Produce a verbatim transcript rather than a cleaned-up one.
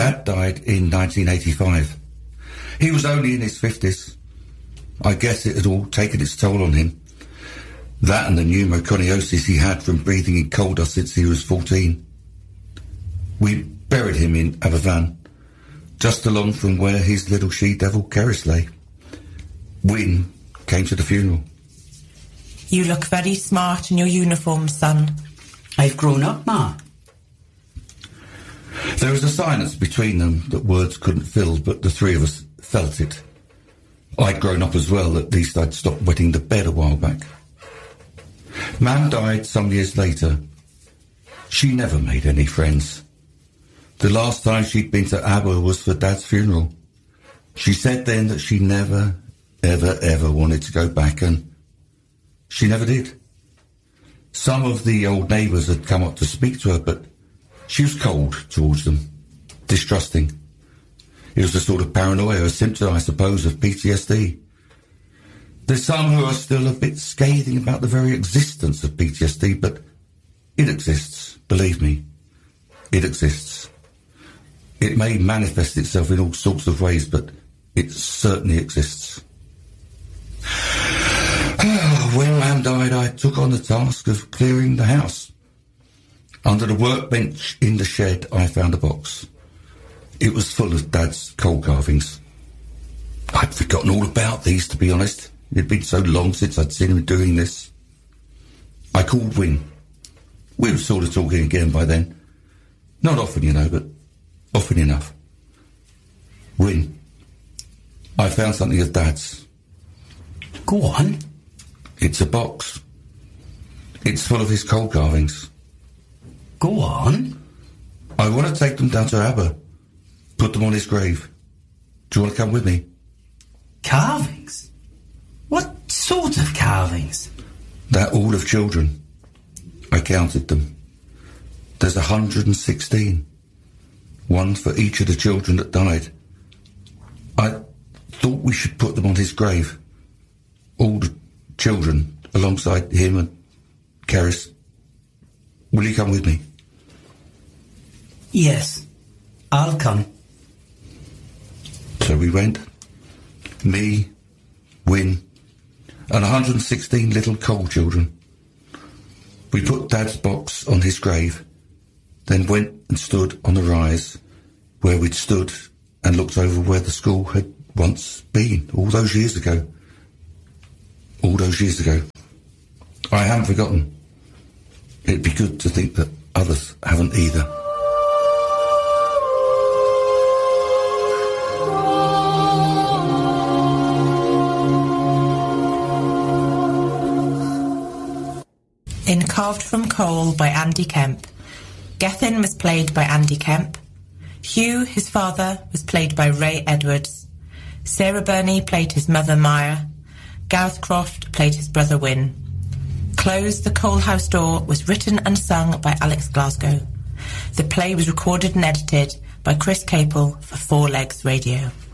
Dad died in nineteen eighty-five. He was only in his fifties. I guess it had all taken its toll on him. That and the pneumoconiosis he had from breathing in coal dust since he was fourteen. We buried him in Aberfan, just along from where his little she-devil Keris lay. Wyn came to the funeral. You look very smart in your uniform, son. I've grown up, Ma. There was a silence between them that words couldn't fill, but the three of us felt it. I'd grown up as well, at least I'd stopped wetting the bed a while back. Mam died some years later. She never made any friends. The last time she'd been to Aber was for Dad's funeral. She said then that she never, ever, ever wanted to go back, and she never did. Some of the old neighbours had come up to speak to her, but she was cold towards them, distrusting. It was a sort of paranoia, a symptom, I suppose, of P T S D. There's some who are still a bit scathing about the very existence of P T S D, but it exists, believe me. It exists. It may manifest itself in all sorts of ways, but it certainly exists. When Mam died, I took on the task of clearing the house. Under the workbench in the shed, I found a box. It was full of Dad's coal carvings. I'd forgotten all about these, to be honest. It had been so long since I'd seen him doing this. I called Wyn. We were sort of talking again by then. Not often, you know, but often enough. Wyn, I found something of Dad's. Go on. It's a box. It's full of his coal carvings. Go on. I want to take them down to Aber. Put them on his grave. Do you want to come with me? Carvings? What sort of carvings? That all of children. I counted them. There's a hundred and sixteen. One for each of the children that died. I thought we should put them on his grave. All the children alongside him and Keris. Will you come with me? Yes, I'll come. So we went. Me, Wyn, and one hundred and sixteen little coal children. We put Dad's box on his grave, then went and stood on the rise where we'd stood and looked over where the school had once been, all those years ago. All those years ago. I haven't forgotten. It'd be good to think that others haven't either. In Carved from Coal by Andy Kemp, Gethin was played by Andy Kemp. Hugh, his father, was played by Ray Edwards. Sarah Burney played his mother Maya. Gareth Croft played his brother Wyn. Close the Coal House Door was written and sung by Alex Glasgow. The play was recorded and edited by Chris Capel for Four Legs Radio.